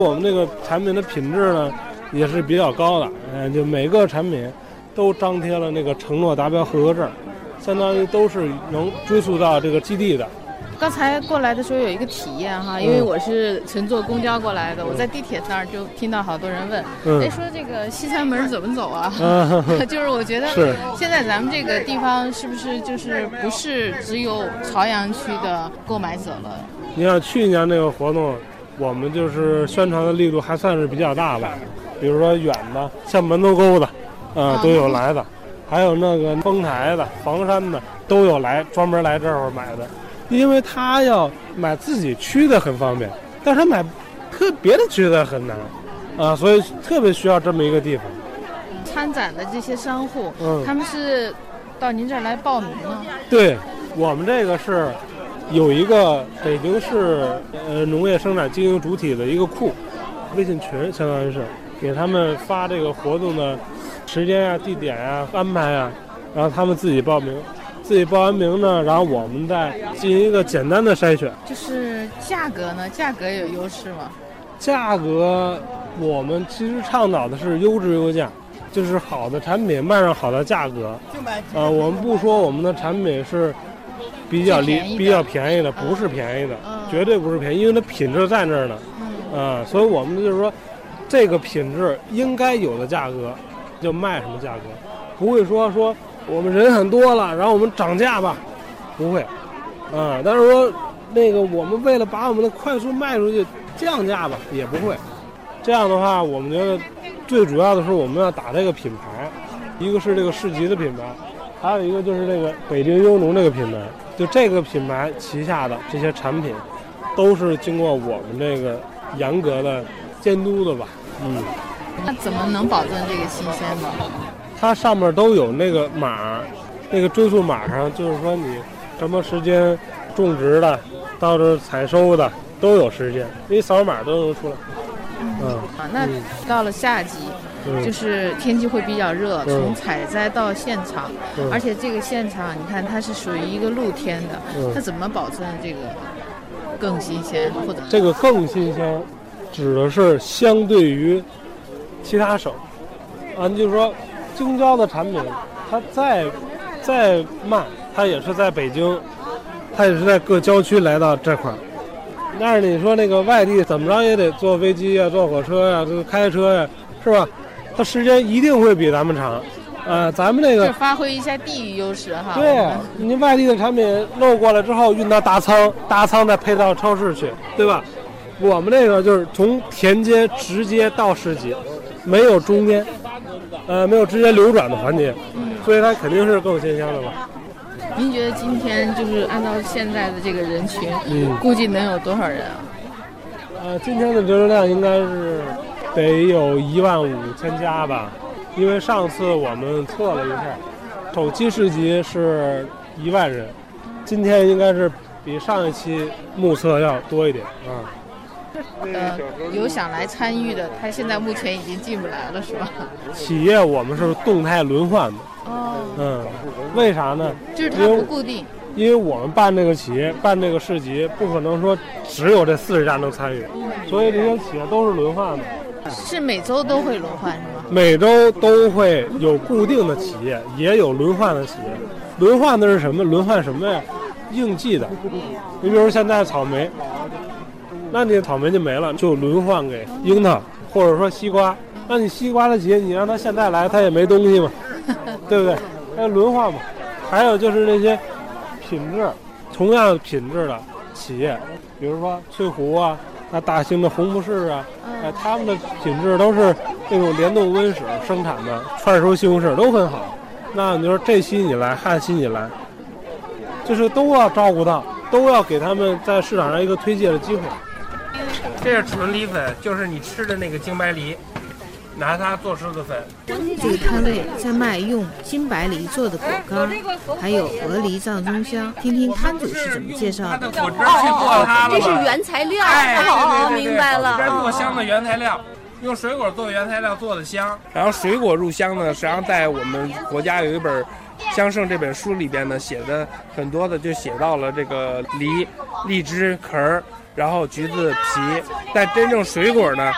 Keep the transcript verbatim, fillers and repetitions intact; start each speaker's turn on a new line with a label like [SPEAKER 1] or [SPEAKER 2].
[SPEAKER 1] 我们这个产品的品质呢也是比较高的，嗯，就每个产品都张贴了那个承诺达标合格证，相当于都是能追溯到这个基地的。
[SPEAKER 2] 刚才过来的时候有一个体验哈，因为我是乘坐公交过来的，嗯、我在地铁那儿就听到好多人问，哎、嗯，说这个西餐门怎么走啊？嗯、就是我觉得现在咱们这个地方是不是就是不是只有朝阳区的购买者了？
[SPEAKER 1] 你像去年那个活动，我们就是宣传的力度还算是比较大吧，比如说远的，像门头沟的，啊、呃、都有来的，还有那个丰台的、房山的都有来，专门来这儿买的。因为他要买自己区的很方便，但是他买特别的区的很难啊，所以特别需要这么一个地方。
[SPEAKER 2] 参展的这些商户，嗯，他们是到您这儿来报名吗？
[SPEAKER 1] 对，我们这个是有一个北京市呃农业生产经营主体的一个库，微信群，相当于是给他们发这个活动的时间啊、地点啊、安排啊，然后他们自己报名。自己报完名呢，然后我们再进行一个简单的筛选。
[SPEAKER 2] 就是价格呢，价格有优势吗？
[SPEAKER 1] 价格我们其实倡导的是优质优价，就是好的产品卖上好的价格。呃，我们不说我们的产品是比较离比较便宜的，不是便宜的，嗯、绝对不是便宜，因为它品质在那儿呢。嗯、呃，所以我们就是说，这个品质应该有的价格就卖什么价格，不会说说。我们人很多了，然后我们涨价吧，不会，啊，但是说那个我们为了把我们的快速卖出去，降价吧也不会。这样的话，我们觉得最主要的是我们要打这个品牌，一个是这个市集的品牌，还有一个就是这个北京优农这个品牌。就这个品牌旗下的这些产品，都是经过我们这个严格的监督的吧。嗯，
[SPEAKER 2] 那怎么能保证这个新鲜呢？
[SPEAKER 1] 它上面都有那个码，那个追溯码上就是说你什么时间种植的，到这采收的都有时间，你扫码都能出来。
[SPEAKER 2] 嗯，啊，那到了夏季，嗯、就是天气会比较热，嗯、从采摘到现场，嗯、而且这个现场你看它是属于一个露天的，嗯、它怎么保证这个更新鲜？或者
[SPEAKER 1] 这个更新鲜，指的是相对于其他省啊，你就是说。京郊的产品，它再再慢，它也是在北京，它也是在各郊区来到这块儿。但是你说那个外地怎么着也得坐飞机啊，坐火车呀、啊，这个开车呀、啊，是吧？它时间一定会比咱们长。啊、呃，咱们这个
[SPEAKER 2] 就发挥一下地域优势哈。
[SPEAKER 1] 对，你外地的产品漏过来之后运到大仓，大仓再配到超市去，对吧？我们这个就是从田间直接到市集，没有中间。呃，没有直接流转的环节，嗯，所以它肯定是更新鲜的吧。
[SPEAKER 2] 您觉得今天就是按照现在的这个人群，嗯，估计能有多少人啊？
[SPEAKER 1] 呃，今天的折流量应该是得有一万五千加吧，因为上次我们测了一下，首期市集是一万人，今天应该是比上一期目测要多一点啊。
[SPEAKER 2] 呃，有想来参与的，他现在目前已经进不来了，是吧？
[SPEAKER 1] 企业我们是动态轮换的。
[SPEAKER 2] 哦。
[SPEAKER 1] 嗯，为啥呢？
[SPEAKER 2] 就是它不固定。
[SPEAKER 1] 因为我们办这个企业办这个市集，不可能说只有这四十家能参与，嗯、所以这些企业都是轮换的。
[SPEAKER 2] 是每周都会轮换是吗？
[SPEAKER 1] 每周都会有固定的企业，也有轮换的企业。轮换的是什么？轮换什么呀？应季的。你比如现在草莓。那你草莓就没了，就轮换给樱桃或者说西瓜。那你西瓜的企业，你让他现在来，他也没东西嘛，对不对？那轮换嘛。还有就是那些品质同样品质的企业，比如说翠湖啊，那大兴的红富士啊，哎，他们的品质都是那种联动温室生产的，串收西红柿都很好。那你说这期你来，汉期你来，就是都要照顾到，都要给他们在市场上一个推介的机会。
[SPEAKER 3] 这是纯梨粉，就是你吃的那个京白梨，拿它做出的粉。
[SPEAKER 2] 这个摊位在卖用金白梨做的果干，还有鹅梨藏中香。听听摊主是怎么介绍的。
[SPEAKER 3] 果汁去做它了，
[SPEAKER 4] 这是原材料。
[SPEAKER 3] 哎，
[SPEAKER 4] 哦，明白了。
[SPEAKER 3] 果汁做香的原材料，用水果做原材料做的香。然后水果入香呢，实际上在我们国家有一本《香圣》这本书里边呢，写的很多的就写到了这个梨、荔枝壳儿。然后橘子皮，但真正水果呢，